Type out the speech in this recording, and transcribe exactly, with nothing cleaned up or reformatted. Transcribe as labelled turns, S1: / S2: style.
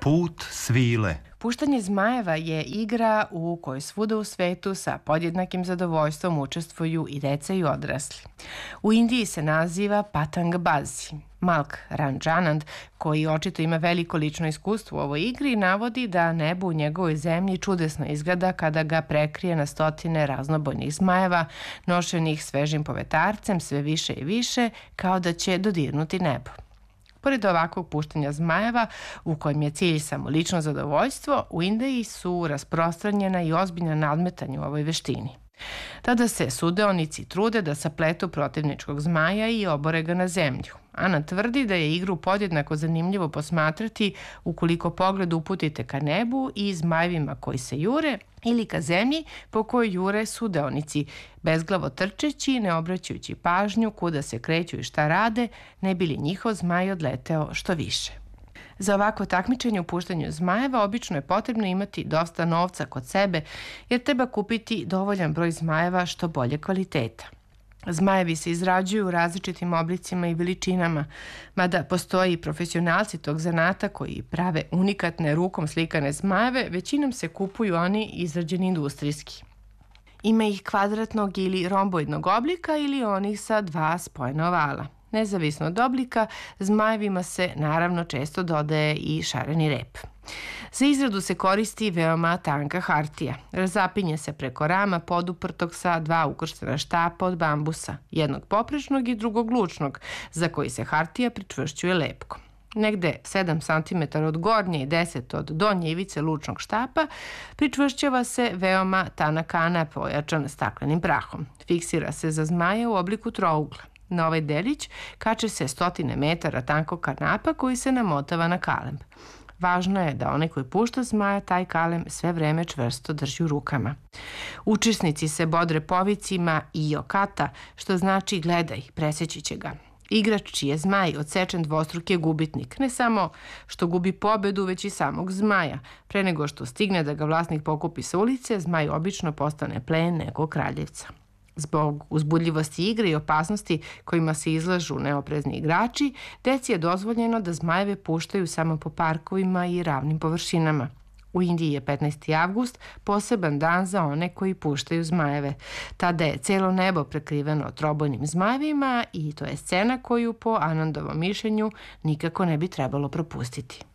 S1: Put svile.
S2: Puštanje zmajeva je igra u kojoj svuda u svetu sa podjednakim zadovoljstvom učestvuju i deca i odrasli. U Indiji se naziva Patang Bazi. Malk Ranjanand, koji očito ima veliko lično iskustvo u ovoj igri, navodi da nebo u njegovoj zemlji čudesno izgleda kada ga prekrije na stotine raznobojnih zmajeva, nošenih svežim povetarcem sve više i više, kao da će dodirnuti nebo. Pored ovakvog puštanja zmajeva, u kojem je cilj samo lično zadovoljstvo, u Indiji su rasprostranjena i ozbiljna nadmetanja u ovoj veštini. Tada se sudeonici trude da sapletu protivničkog zmaja i obore ga na zemlju. Ana tvrdi da je igru podjednako zanimljivo posmatrati ukoliko pogled uputite ka nebu i zmajevima koji se jure ili ka zemlji po kojoj jure sudeonici, bezglavo trčeći, ne obraćajući pažnju kuda se kreću i šta rade, ne bi li njihov zmaj odleteo što više. Za ovako takmičenje u puštanju zmajeva obično je potrebno imati dosta novca kod sebe, jer treba kupiti dovoljan broj zmajeva što bolje kvaliteta. Zmajevi se izrađuju u različitim oblicima i veličinama, mada postoji i profesionalci tog zanata koji prave unikatne rukom slikane zmajeve, većinom se kupuju oni izrađeni industrijski. Ima ih kvadratnog ili romboidnog oblika ili onih sa dva spojena ovala. Nezavisno od oblika, zmajevima se naravno često dodaje i šareni rep. Za izradu se koristi veoma tanka hartija. Razapinje se preko rama poduprtog sa dva ukrštena štapa od bambusa, jednog poprečnog i drugog lučnog, za koji se hartija pričvršćuje lepkom. Negde sedam santimetara od gornje i deset od donje ivice lučnog štapa pričvršćava se veoma tanak kanap pojačan staklenim prahom. Fiksira se za zmaja u obliku trougla. Na ovaj delić kače se stotine metara tankog kanapa koji se namotava na kalemb. Važno je da onaj koji pušta zmaja taj kalem sve vreme čvrsto drži u rukama. Učesnici se bodre povicima i jokata, što znači gledaj, preseći će ga. Igrač čiji je zmaj odsečen dvostruki je gubitnik, ne samo što gubi pobedu, već i samog zmaja. Pre nego što stigne da ga vlasnik pokupi sa ulice, zmaj obično postane plen nekog kraljevca. Zbog uzbudljivosti igre i opasnosti kojima se izlažu neoprezni igrači, deci je dozvoljeno da zmajeve puštaju samo po parkovima i ravnim površinama. U Indiji je petnaesti avgust poseban dan za one koji puštaju zmajeve. Tada je celo nebo prekriveno trobojnim zmajevima i to je scena koju po Anandovom mišljenju nikako ne bi trebalo propustiti.